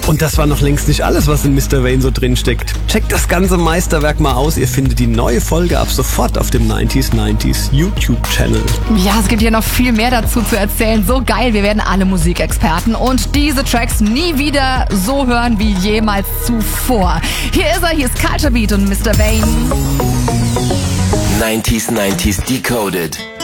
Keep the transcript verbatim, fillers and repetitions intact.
Und das war noch längst nicht alles, was in Mister Wayne so drin steckt. Checkt das ganze Meisterwerk mal aus. Ihr findet die neue Folge ab sofort auf dem neunzig neunzig YouTube-Channel. Ja, es gibt hier noch viel mehr dazu zu erzählen. So geil, wir werden alle Musikexperten und diese Tracks nie wieder so hören wie jemals zuvor. Hier ist er, hier ist Culture Beat und Mister Wayne. neunzig neunzig Decoded.